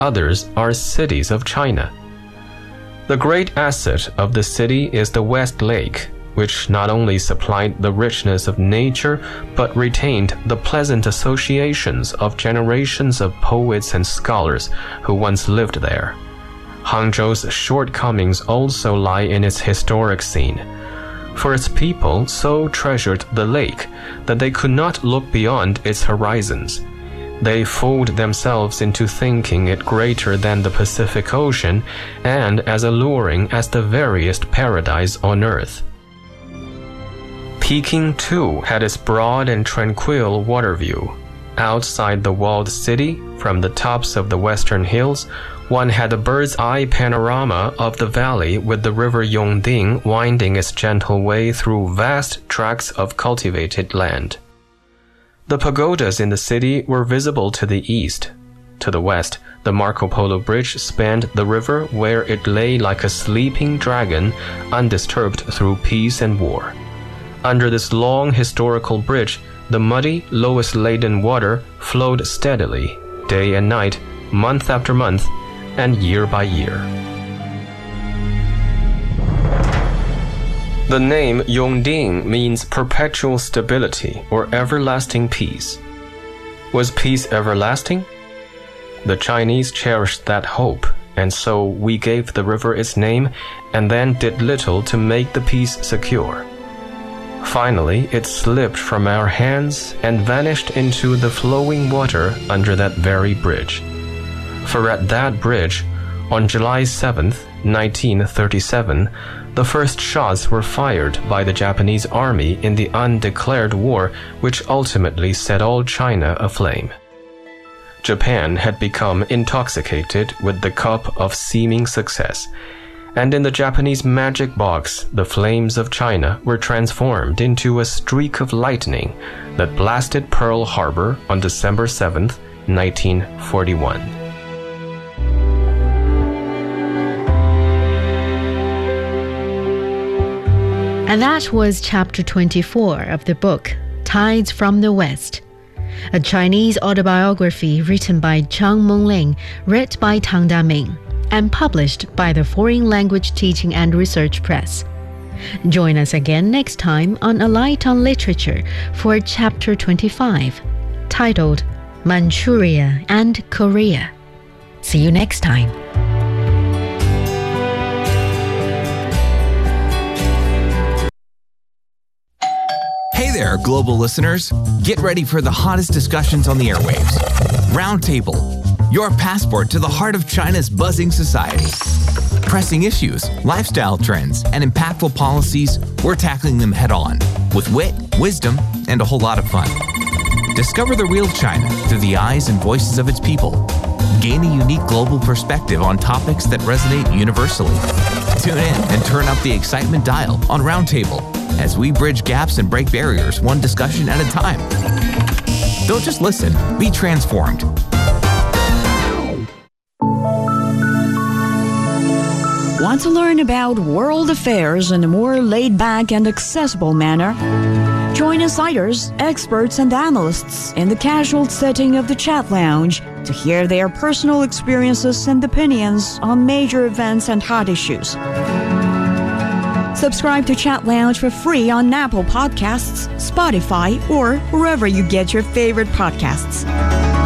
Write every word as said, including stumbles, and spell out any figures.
others are cities of China. The great asset of the city is the West Lake, which not only supplied the richness of nature, but retained the pleasant associations of generations of poets and scholars who once lived there. Hangzhou's shortcomings also lie in its historic scene, for its people so treasured the lake that they could not look beyond its horizons. They fooled themselves into thinking it greater than the Pacific Ocean and as alluring as the veriest paradise on earth. Peking, too, had its broad and tranquil water view. Outside the walled city, from the tops of the western hills, one had a bird's-eye panorama of the valley with the river Yongding winding its gentle way through vast tracts of cultivated land. The pagodas in the city were visible to the east. To the west, the Marco Polo Bridge spanned the river where it lay like a sleeping dragon, undisturbed through peace and war. Under this long historical bridge, the muddy, lowest-laden water flowed steadily, day and night, month after month, and year by year. The name Yongding means perpetual stability or everlasting peace. Was peace everlasting? The Chinese cherished that hope, and so we gave the river its name and then did little to make the peace secure. Finally, it slipped from our hands and vanished into the flowing water under that very bridge. For at that bridge, on July seventh, nineteen thirty-seven, the first shots were fired by the Japanese army in the undeclared war which ultimately set all China aflame. Japan had become intoxicated with the cup of seeming success, and in the Japanese magic box, the flames of China were transformed into a streak of lightning that blasted Pearl Harbor on December seventh, nineteen forty-one. And that was chapter twenty-four of the book, Tides from the West, a Chinese autobiography written by Chang Mengling, read by Tang Daming, and published by the Foreign Language Teaching and Research Press. Join us again next time on A Light on Literature for chapter twenty-five, titled Manchuria and Korea. See you next time. Hey there, global listeners. Get ready for the hottest discussions on the airwaves. Roundtable, your passport to the heart of China's buzzing society. Pressing issues, lifestyle trends, and impactful policies, we're tackling them head on with wit, wisdom, and a whole lot of fun. Discover the real China through the eyes and voices of its people. Gain a unique global perspective on topics that resonate universally. Tune in and turn up the excitement dial on Roundtable as we bridge gaps and break barriers one discussion at a time. Don't just listen, be transformed. Want to learn about world affairs in a more laid-back and accessible manner? Join insiders, experts, and analysts in the casual setting of the Chat Lounge to hear their personal experiences and opinions on major events and hot issues. Subscribe to Chat Lounge for free on Apple Podcasts, Spotify, or wherever you get your favorite podcasts.